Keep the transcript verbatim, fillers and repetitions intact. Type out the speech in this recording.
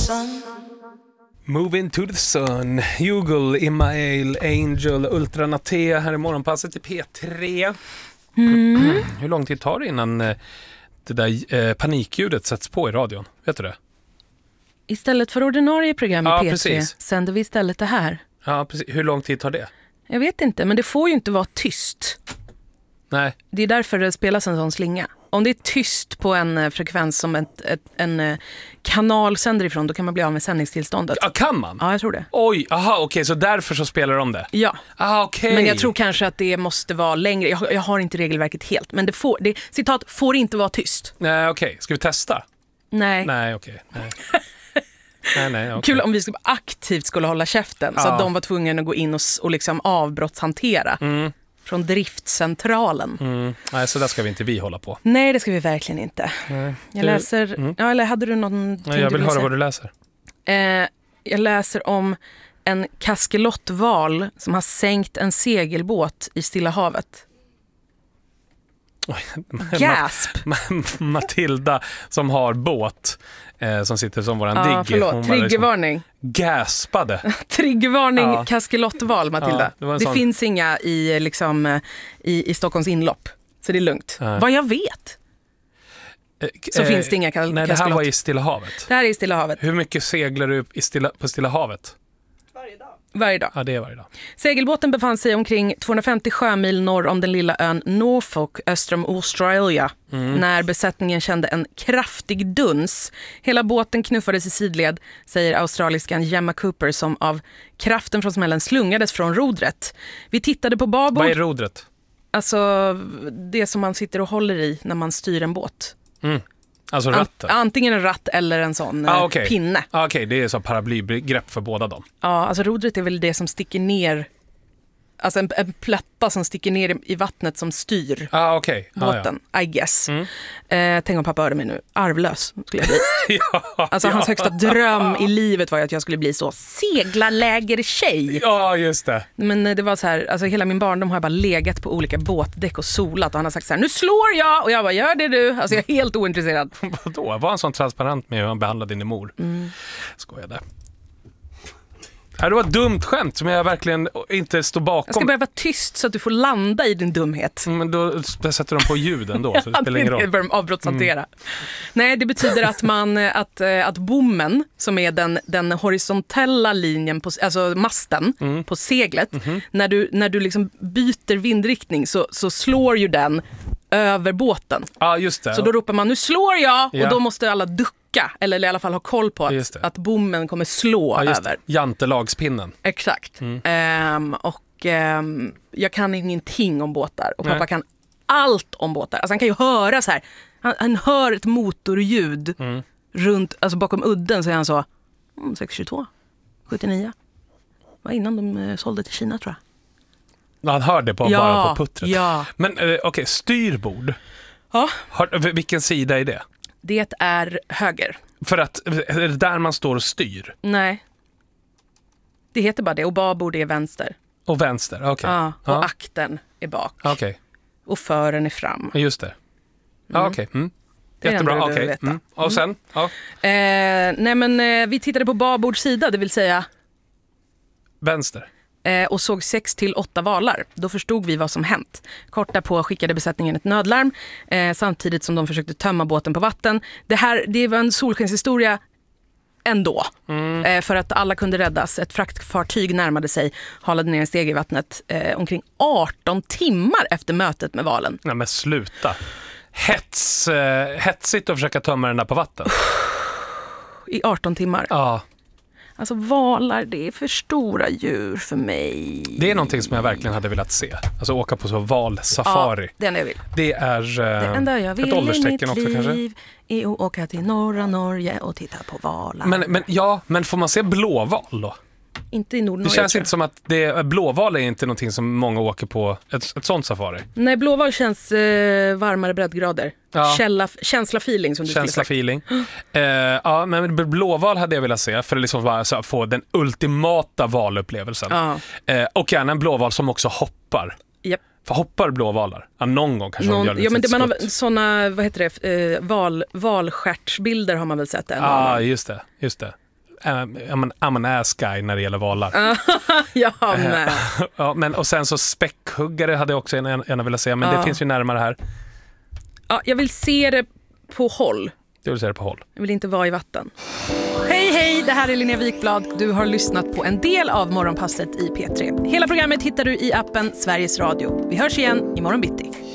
sun. Moving to the sun, Hugo, Imael, Angel, Ultranatea här i morgonpasset i P tre. Mm. Hur lång tid tar det innan eh, det där eh, panikljudet sätts på i radion? Vet du det? Istället för ordinarie program i Ja, P tre precis. sänder vi istället det här. Ja, precis. Hur lång tid tar det? Jag vet inte, men det får ju inte vara tyst. Nej. Det är därför det spelas en sån slinga. Om det är tyst på en eh, frekvens som ett, ett, en eh, kanal sänder ifrån, då kan man bli av med sändningstillståndet. Ja, kan man? Ja, jag tror det. Oj, aha, okej, okay, så därför så spelar de det? Ja. Ah, okej. Men jag tror kanske att det måste vara längre. Jag, jag har inte regelverket helt, men det får, det, citat, får inte vara tyst. Nej, okej. Okay. Ska vi testa? Nej. Nej, okej. Okay. Nej. nej, nej, okay. Kul om vi skulle aktivt skulle hålla käften, Ja. så att de var tvungna att gå in och, och liksom avbrottshantera. Mm. Från driftcentralen. Mm. Nej, så där ska vi inte vi hålla på. Nej, det ska vi verkligen inte. Nej. Jag Du- läser... Mm. Ja, eller hade du någonting Nej, jag du vill ville höra säga? vad du läser. Eh, jag läser om en kaskelottval som har sänkt en segelbåt i Stilla havet. Gasp! Ma- Matilda som har båt eh, som sitter som våran Ja, digg. Hon förlåt. bara liksom Triggervarning. gaspade. Triggervarning, Ja. kaskelottval, Matilda. Ja, det var en det sån- finns inga i, liksom, eh, i, i Stockholms inlopp. Så det är lugnt. Nej. Vad jag vet. Eh, Så eh, finns det inga ka- Nej, det här kaskelott. var i Stilla havet. Det här är i Stilla havet. Hur mycket seglar du i Stilla, på Stilla havet? Varje dag. Ja, det är varje dag. Segelbåten befann sig omkring tvåhundrafemtio sjömil norr om den lilla ön Norfolk öster om Australia när besättningen kände en kraftig duns. Hela båten knuffades i sidled, säger australiskan Gemma Cooper, som av kraften från smällen slungades från rodret. Vi tittade på babord, Vad är rodret? alltså det som man sitter och håller i när man styr en båt. Mm. Alltså Ant- ratten? antingen en ratt eller en sån Ah, eh, okej. pinne. Ah, Okej, det är så paraplybegrepp för båda dem. Ja, alltså rodret är väl det som sticker ner, alltså en, en platta som sticker ner i, i vattnet som styr Ah, okej. Ah, båten, I guess. Mm. Eh, tänk om pappa hörde mig nu. Arvlös skulle jag bli. ja. ja, Alltså ja. hans högsta dröm i livet var ju att jag skulle bli så seglarlägertjej. Ja, just det. Men eh, det var så här, alltså hela min barndom har jag bara legat på olika båtdäck och solat, och han har sagt så här: nu slår jag, och jag bara, gör det du. Alltså jag är helt ointresserad. Vadå? Var han sån transparent med hur han behandlade din mor? Mm. Skojade. Ja, det var ett dumt skämt som jag verkligen inte står Jag ska bakom. börja vara tyst så att du får landa i din dumhet. Men då sätter de på ljud ändå, så det spelar ingen Det roll. börjar de avbrottshantera. Nej, det betyder att man att, eh, att bommen, som är den, den horisontella linjen på, alltså masten Mm. på seglet, Mhm. när du när du liksom byter vindriktning så så slår ju den över båten. Ja, just det. Så då ropar man, nu slår jag, Ja. och då måste alla ducka, eller i alla fall ha koll på Just att, det. att bommen kommer slå ja, just över. det. Jantelagspinnen. Exakt. Mm. Ehm, och ehm, jag kan ingenting om båtar, och pappa Nej. kan allt om båtar. Alltså han kan ju höra så här. Han, han hör ett motorljud Mm. runt, alltså bakom udden, så är han så mm, sex tjugotvå, sjuttionio. Var innan de eh, sålde till Kina, tror jag. Han hör det på, Ja, bara på puttret. ja. Men eh, okej, styrbord. Ja, Har, vilken sida är det? det är höger. För att, är det där man står och styr? Nej. Det heter bara det, och babord är vänster. Och vänster, okej. Ja, och Ja. akten är bak. Okej, Och fören är fram. just det. Ja, okej. Mm. Det är det enda Jättebra, du okej. behöver veta. Mm. Och sen? Ja. Eh, nej men eh, vi tittade på babords sida, det vill säga, Vänster. eh, och såg sex till åtta valar. Då förstod vi vad som hänt. Kort därpå skickade besättningen ett nödlarm eh, samtidigt som de försökte tömma båten på vatten. Det här, det var en solskenshistoria ändå. Mm. Eh, för att alla kunde räddas. Ett fraktfartyg närmade sig, halade ner en steg i vattnet eh, omkring arton timmar efter mötet med valen. Nej, men sluta. Hets, eh, hetsigt att försöka tömma den där på vatten. I arton timmar. Ja, Alltså valar, det är för stora djur för mig. det är någonting som jag verkligen hade velat se. Alltså åka på så valsafari. Ja, det enda jag vill. Det är eh, Det enda jag ett vill i mitt ålderstecken också kanske. liv är att åka till norra Norge och titta på valar. Men, men, ja, men får man se blåval då? Inte i Nordnorge. Det känns tror jag. inte som att det, blåval är inte någonting som många åker på ett, ett sånt safari. Nej, blåval känns eh, varmare breddgrader. Ja. Källa, känsla feeling som du skulle Känsla sagt. feeling. Eh, ja, men blåval hade jag velat se för att liksom bara, så, här, få den ultimata valupplevelsen. Ja. Eh, och gärna en blåval som också hoppar. Japp. För hoppar blåvalar? Ja, någon gång kanske Någon, de gör det ja, men det, litet man har skutt. såna, vad heter det, eh, val, valstjärtsbilder har man väl sett än. Ja, ah, just det, just det. I'm an ass guy när det gäller valar. Ja, men. Ja, men och sen så späckhuggare hade jag också gärna velat se, men ja. Det finns ju närmare här. Ja, jag vill se det på håll. Jag vill se det på håll. Jag vill inte vara i vatten. Hej, hej! Det här är Linnea Wikblad. Du har lyssnat på en del av Morgonpasset i P tre. Hela programmet hittar du i appen Sveriges Radio. Vi hörs igen imorgon bitti.